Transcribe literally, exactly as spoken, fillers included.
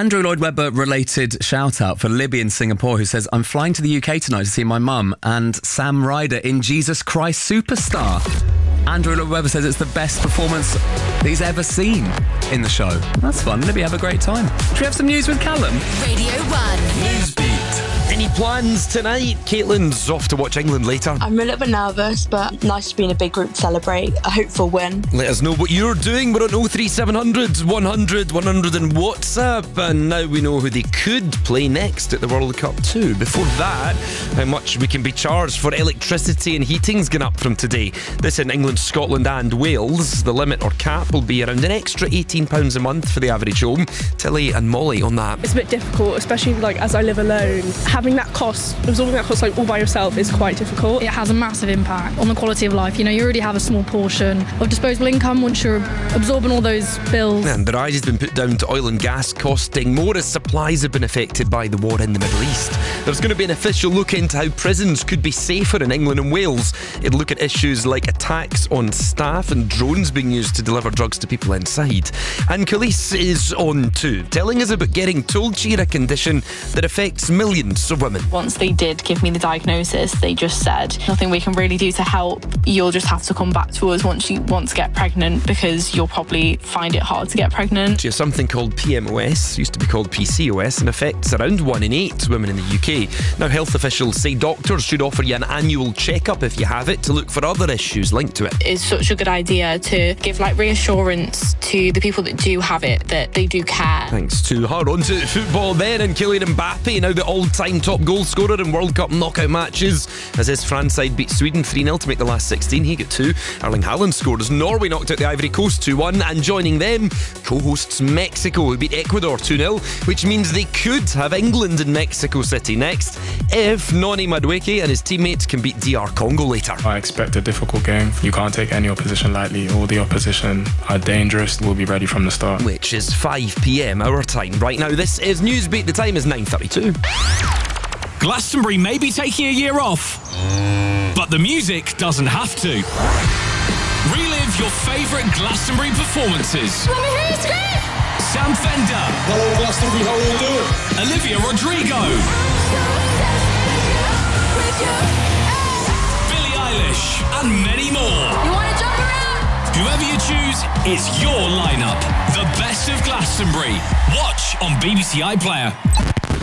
Andrew Lloyd Webber related shout out for Libby in Singapore, who says, I'm flying to the U K tonight to see my mum and Sam Ryder in Jesus Christ Superstar. Andrew Lloyd Webber says it's the best performance that he's ever seen in the show. That's fun. Libby, have a great time. Should we have some news with Callum? Radio one. Newsbeat. Any plans tonight? Caitlin's off to watch England later. I'm a little bit nervous, but nice to be in a big group to celebrate a hopeful win. Let us know what you're doing. We're on oh three seven hundred, one hundred, one hundred and WhatsApp. And now we know who they could play next at the World Cup too. Before that, how much we can be charged for electricity and heating's gone up from today. This in England, Scotland and Wales. The limit or cap will be around an extra eighteen pounds a month for the average home. Tilly and Molly on that. It's a bit difficult, especially like as I live alone. Having that cost, absorbing that cost like all by yourself is quite difficult. It has a massive impact on the quality of life. You know, you already have a small portion of disposable income once you're absorbing all those bills. And the rise has been put down to oil and gas costing more as supplies have been affected by the war in the Middle East. There's going to be an official look into how prisons could be safer in England and Wales. It'll look at issues like attacks on staff and drones being used to deliver drugs to people inside. And Khalees is on too, telling us about getting told she had a condition that affects millions of women. Once they did give me the diagnosis, they just said, nothing we can really do to help. You'll just have to come back to us once you want to get pregnant, because you'll probably find it hard to get pregnant. She has something called P M O S, used to be called P C O S, and affects around one in eight women in the U K. Now, health officials say doctors should offer you an annual checkup if you have it to look for other issues linked to it. It's such a good idea to give like reassurance to the people that do have it, that they do care. Thanks to her. On to football then, and Kylian Mbappe, now the all-time top goal scorer in World Cup knockout matches, as his France side beat Sweden three nil to make the last sixteen. He got two. Erling Haaland scored as Norway knocked out the Ivory Coast two one, and joining them, co-hosts Mexico, who beat Ecuador two nil, which means they could have England in Mexico City next if Noni Madueke and his teammates can beat D R Congo later. I expect a difficult game. You can't take any opposition lightly. All the opposition are dangerous. We'll be ready from the start. Which is five p.m. our time. Right now, this is Newsbeat. The time is nine thirty-two. Glastonbury may be taking a year off, but the music doesn't have to. Relive your favourite Glastonbury performances. Let me hear you scream! Sam Fender. Hello, Glastonbury, how are you doing? Olivia Rodrigo. Billie Eilish, and many more. You want to jump around? Whoever you choose, it's your lineup. The best of Glastonbury. Watch on B B C iPlayer.